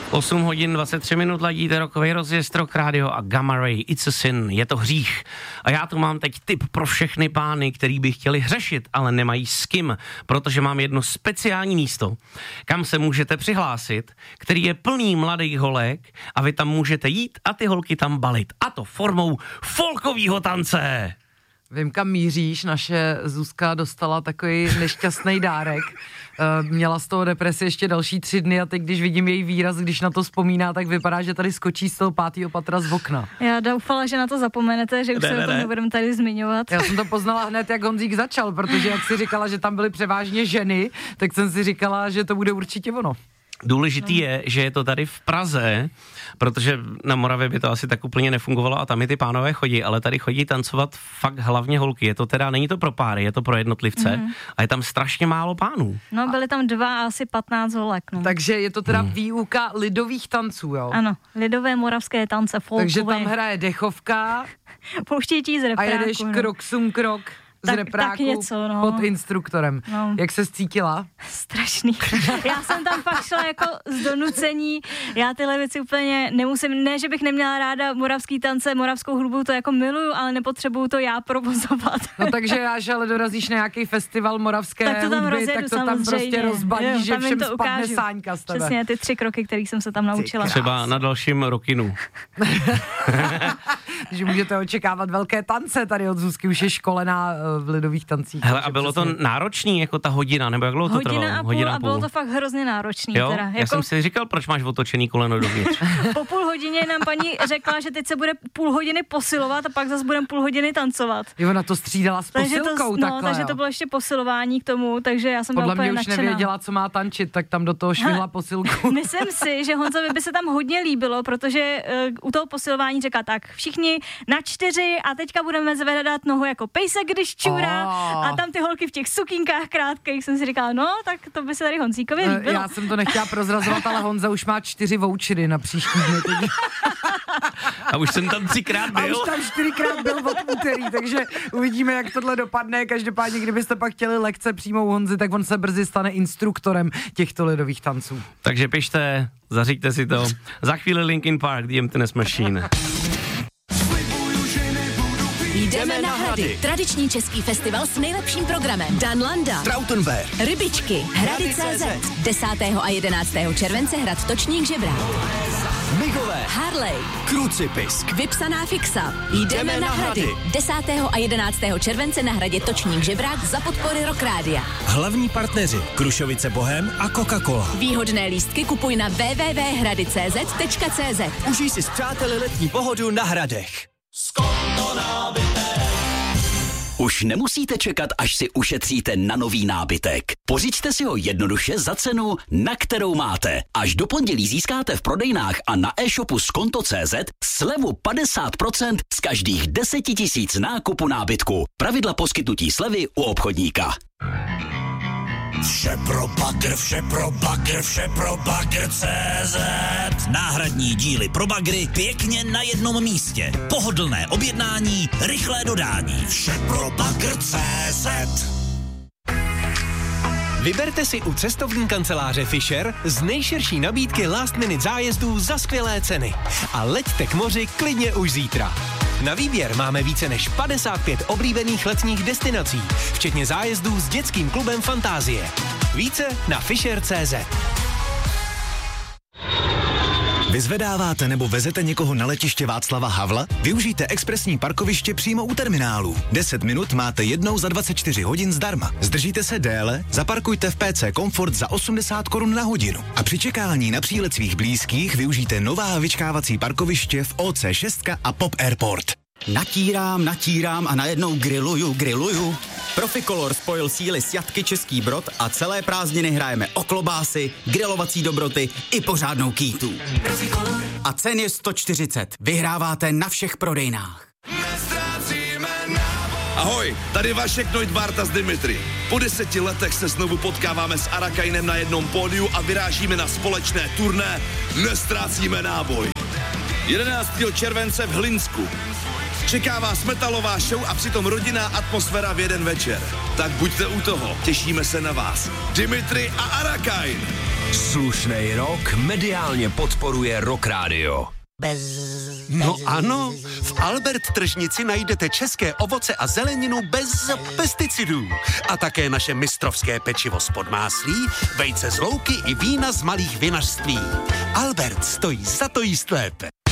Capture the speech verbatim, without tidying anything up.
osm hodin dvacet tři minut ladíte rokový rozjezd Rock Radio a Gamma Ray, It's a Sin, je to hřích. A já tu mám teď tip pro všechny pány, který by chtěli hřešit, ale nemají s kým, protože mám jedno speciální místo, kam se můžete přihlásit, který je plný mladých holek a vy tam můžete jít a ty holky tam balit. A to formou folkovýho tance. Vím, kam míříš, naše Zuzka dostala takový nešťastný dárek. Měla z toho depresi ještě další tři dny a teď, když vidím její výraz, když na to vzpomíná, tak vypadá, že tady skočí z toho pátého patra z okna. Já doufala, že na to zapomenete, že už ne, se ne, o tom ne. nebudeme tady zmiňovat. Já jsem to poznala hned, jak Honzík začal, protože jak si říkala, že tam byly převážně ženy, tak jsem si říkala, že to bude určitě ono. Důležitý je, že je to tady v Praze, protože na Moravě by to asi tak úplně nefungovalo a tam i ty pánové chodí, ale tady chodí tancovat fakt hlavně holky. Je to teda, není to pro páry, je to pro jednotlivce mm. a je tam strašně málo pánů. No, byly tam dva a asi patnáct holek. No. Takže je to teda hmm. výuka lidových tanců, jo? Ano, lidové moravské tance, folkové. Takže tam hraje dechovka pouštětí z repráku. a jedeš no. krok sum krok z Tak- repráku tak něco, no. pod instruktorem. No. Jak se cítila? Strašný. Já jsem tam fakt šla jako z donucení. Já tyhle věci úplně nemusím, ne, že bych neměla ráda moravský tance, moravskou hudbu, to jako miluju, ale nepotřebuju to já provozovat. No takže až ale dorazíš na nějaký festival moravské Tak to tam hudby, rozjedu, tak to tam samozřejmě. prostě rozbalíš, Jo, že tam jim všem to spadne ukážu. sáňka z tebe. Přesně, ty tři kroky, které jsem se tam naučila. Třeba na dalším rokinu. Že můžete očekávat velké tance tady od Zuzky, už je školená v lidových tancích. Hele, a bylo to náročný, jako ta hodina, nebo jak dlouho to Hodina trvalo? a půl Hodina a bylo to fakt hrozně náročný. Jo? Teda. Já Jako jsem si říkal, proč máš otočený koleno dovnitř. po půl hodině nám paní řekla, že teď se bude půl hodiny posilovat a pak zase budeme půl hodiny tancovat. Jo, ona to střídala s Takže posilkou to, no, takhle, takže jo. to bylo ještě posilování k tomu, takže já jsem byla Podle úplně mě už nadšená. nevěděla, co má tančit, tak tam do toho švihla posilku. Myslím si, že Honzovi by se tam hodně líbilo, protože uh, u toho posilování říká tak, všichni na čtyři a teďka budeme zvedat nohu jako pejsek, když čurá Oh. a tam ty holky v těch sukínkách krátkých, jsem si říkala, no, tak to by se tady Honzíkovi líbilo. Já jsem to nechtěla prozrazovat, ale Honza už má čtyři vouchery na příští dny. A už jsem tam třikrát A byl. už tam čtyřikrát byl od úterý, takže uvidíme, jak tohle dopadne. Každopádně, kdybyste pak chtěli lekce přímo u Honzy, tak on se brzy stane instruktorem těchto lidových tanců. Takže pište, zařiďte si to. Za chvíli Linkin Park, The Emptiness Machine. Jdeme na Hrady. Tradiční český festival s nejlepším programem. Dan Landa, Trautenberg, Rybičky, Hrady tečka cé zet. desátého a jedenáctého července hrad Točník Žebrák. Migové, Harley, Krucipisk. Vypsaná fixa. Jdeme na Hrady. desátého a jedenáctého července na hradě Točník Žebrák za podpory Rock Rádia. Hlavní partneři Krušovice Bohem a Coca-Cola. Výhodné lístky kupuj na w w w tečka hrady tečka cé zet tečka cé zet. Užij si s přáteli letní pohodu na Hradech. Už nemusíte čekat, až si ušetříte na nový nábytek. Pořiďte si ho jednoduše za cenu, na kterou máte. Až do pondělí získáte v prodejnách a na e-shopu skonto tečka cé zet slevu padesát procent z každých deset tisíc nákupu nábytku. Pravidla poskytnutí slevy u obchodníka. Vše pro bagr, vše pro bagr, vše pro bagr tečka cé zet. Náhradní díly pro bagry pěkně na jednom místě. Pohodlné objednání, rychlé dodání. Vše pro bagr tečka cé zet. Vyberte si u cestovní kanceláře Fisher z nejširší nabídky last minute zájezdů za skvělé ceny. A leďte k moři klidně už zítra. Na výběr máme více než padesát pět oblíbených letních destinací, včetně zájezdů s dětským klubem Fantázie. Více na fisher tečka cé zet. Vyzvedáváte nebo vezete někoho na letiště Václava Havla? Využijte expresní parkoviště přímo u terminálu. deset minut máte jednou za dvacet čtyři hodin zdarma. Zdržíte se déle? Zaparkujte v P C Komfort za osmdesát korun na hodinu. A při čekání na přílet svých blízkých využijte nová vyčkávací parkoviště v O C šest a Pop Airport. Natírám, natírám a najednou grilluju, grilluju. Proficolor spojil síly s Jatky Český Brod a celé prázdniny hrajeme o klobásy, grilovací dobroty i pořádnou kýtu. A cen je sto čtyřicet. Vyhráváte na všech prodejnách. Ahoj, tady Vašek Neudvarta z Dimitri. Po deseti letech se znovu potkáváme s Arakainem na jednom pódiu a vyrážíme na společné turné Nestrácíme náboj. jedenáctého července v Hlinsku. Čeká vás metalová show a přitom rodinná atmosféra v jeden večer. Tak buďte u toho, těšíme se na vás. Dimitri a Arakain. Slušnej rok mediálně podporuje Rock Radio. Bez, no bez, ano, v Albert tržnici najdete české ovoce a zeleninu bez pesticidů. A také naše mistrovské pečivo z podmáslí, vejce z louky i vína z malých vinařství. Albert stojí za to jíst lépe.